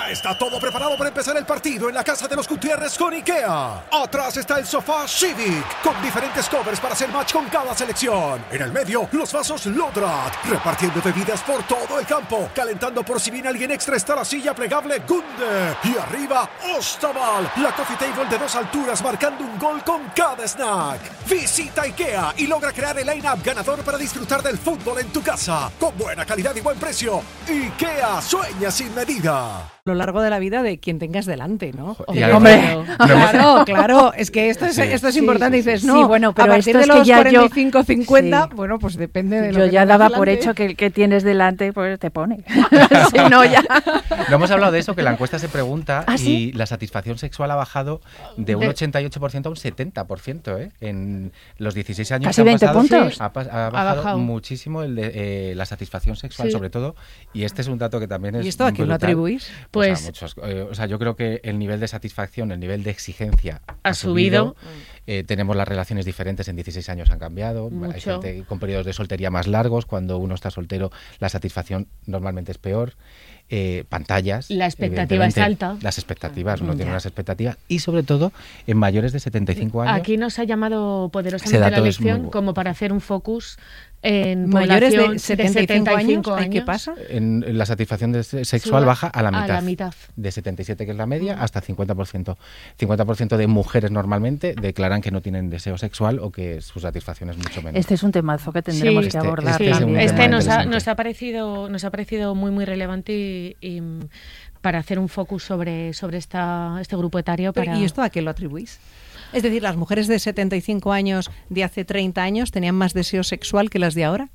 Ya está todo preparado para empezar el partido en la casa de los Gutiérrez con IKEA. Atrás está el sofá Civic, con diferentes covers para hacer match con cada selección. En el medio, los vasos Lodrat, repartiendo bebidas por todo el campo. Calentando por si viene alguien extra está la silla plegable Gunde. Y arriba, Ostaval, la coffee table de 2 alturas marcando un gol con cada snack. Visita IKEA y logra crear el line-up ganador para disfrutar del fútbol en tu casa. Con buena calidad y buen precio. IKEA, sueña sin medida. A lo largo de la vida de quien tengas delante, ¿no? Hombre, claro, es que esto es importante. Dices, no, sí, bueno, pero a partir esto de es los que ya 45, 50, sí. bueno, pues depende de lo yo que ya tengas daba por delante. hecho que el que tienes delante, pues te pone. Si no, ya. No hemos hablado de eso, que la encuesta se pregunta ¿Ah, sí? y la satisfacción sexual ha bajado de un 88% a un 70%, ¿eh? En los 16 años Casi que han 20 pasado, puntos. Ha bajado muchísimo el de la satisfacción sexual, sobre todo, y este es un dato que también es ¿Y esto a quién lo brutal. atribuís? Pues a muchos. Yo creo que el nivel de satisfacción, el nivel de exigencia ha subido. Tenemos las relaciones diferentes, en 16 años han cambiado. Mucho. Hay gente con periodos de soltería más largos. Cuando uno está soltero, la satisfacción normalmente es peor. Pantallas. La expectativa es alta. Las expectativas, uno tiene unas expectativas. Y sobre todo en mayores de 75 años. Aquí nos ha llamado poderosamente la lección como para hacer un focus en mayores población de 75 años. ¿Qué pasa? En la satisfacción sexual baja a la mitad. A De 77, que es la media, hasta 50%. 50% de mujeres normalmente declaran que no tienen deseo sexual o que su satisfacción es mucho menor. Este es un temazo que tendremos que abordar. Nos ha parecido muy relevante y para hacer un focus sobre este grupo etario. ¿Y esto a qué lo atribuís? Es decir, ¿las mujeres de 75 años de hace 30 años tenían más deseo sexual que las de ahora?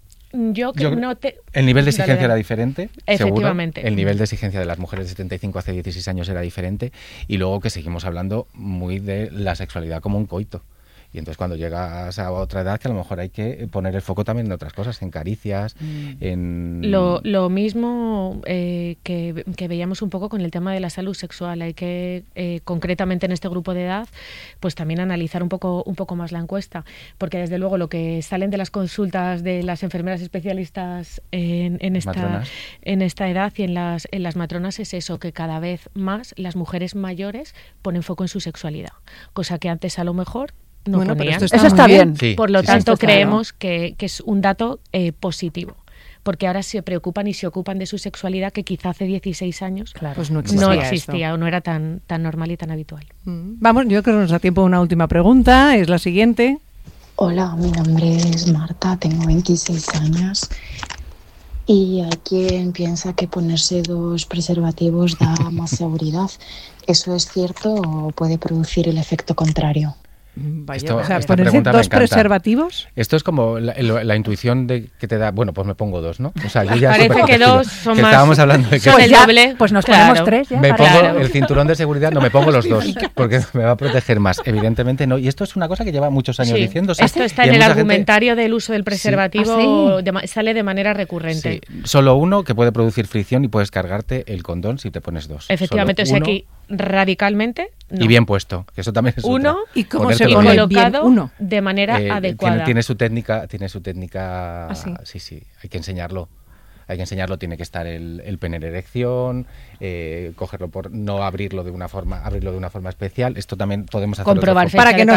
El nivel de exigencia era diferente, efectivamente. Seguro. El nivel de exigencia de las mujeres de 75 hace 16 años era diferente. Y luego que seguimos hablando muy de la sexualidad como un coito. Y entonces cuando llegas a otra edad, que a lo mejor hay que poner el foco también en otras cosas, en caricias, en... Lo mismo que veíamos un poco con el tema de la salud sexual. Hay que, concretamente en este grupo de edad, pues también analizar un poco más la encuesta. Porque desde luego lo que salen de las consultas de las enfermeras especialistas en esta edad y en las matronas es eso, que cada vez más las mujeres mayores ponen foco en su sexualidad. Cosa que antes a lo mejor no ponían. Eso está bien. Sí, por lo tanto, creemos que es un dato positivo. Porque ahora se preocupan y se ocupan de su sexualidad que quizá hace 16 años pues no existía o no era tan normal y tan habitual. Vamos, yo creo que nos da tiempo a una última pregunta. Es la siguiente. Hola, mi nombre es Marta, tengo 26 años. Y hay quien piensa que ponerse 2 preservativos da más seguridad. ¿Eso es cierto o puede producir el efecto contrario? Vaya, ponerse 2 preservativos. Esto es como la intuición de que te da, bueno, pues me pongo 2, ¿no? O sea, yo ya parece que 2 son que más. Estábamos hablando de que son el doble. Pues nos ponemos 3 ya. Me pongo el cinturón de seguridad, no me pongo los 2, porque me va a proteger más. Evidentemente no. Y esto es una cosa que lleva muchos años diciéndose. Esto está en el argumentario del uso del preservativo, sale de manera recurrente. Sí. Solo uno que puede producir fricción y puedes cargarte el condón si te pones 2. Efectivamente, o sea, aquí radicalmente no. Y bien puesto, que eso también es uno otra. ¿Y cómo se pone colocado bien uno? De manera adecuada? Tiene su técnica. ¿Ah, sí? Sí, hay que enseñarlo. Tiene que estar el pene en erección, cogerlo no abrirlo de una forma especial. Esto también podemos hacerlo. Comprobar para que no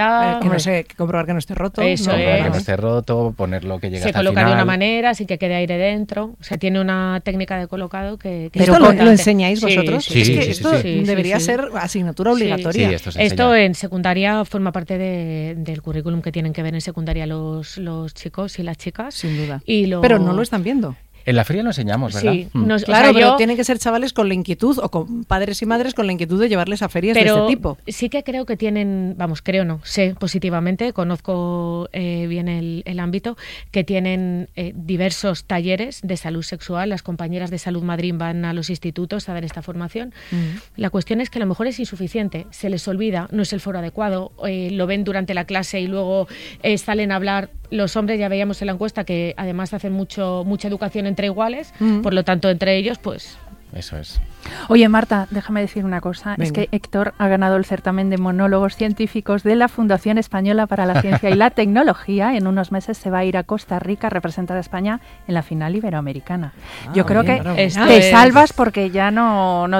comprobar que no esté roto. Eso que no esté roto, ponerlo que llegue hasta el final. Se coloca de una manera, así que quede aire dentro. O sea, tiene una técnica de colocado que ¿Esto lo enseñáis vosotros? Sí, es que esto debería ser asignatura obligatoria. Sí, esto en secundaria forma parte del currículum que tienen que ver en secundaria los chicos y las chicas. Sin duda. Pero no lo están viendo. En la feria lo enseñamos, ¿verdad? Sí, pero tienen que ser chavales con la inquietud, o con padres y madres con la inquietud de llevarles a ferias de este tipo. Sí que creo que tienen, sé positivamente, conozco bien el ámbito, que tienen diversos talleres de salud sexual. Las compañeras de Salud Madrid van a los institutos a dar esta formación. La cuestión es que a lo mejor es insuficiente, se les olvida, no es el foro adecuado, lo ven durante la clase y luego salen a hablar. Los hombres, ya veíamos en la encuesta que además hacen mucha educación entre iguales, por lo tanto entre ellos pues Eso es. Oye, Marta, déjame decir una cosa. Venga. Es que Héctor ha ganado el certamen de monólogos científicos de la Fundación Española para la Ciencia y la Tecnología. En unos meses se va a ir a Costa Rica a representar a España en la final iberoamericana. Yo creo que te salvas porque ya no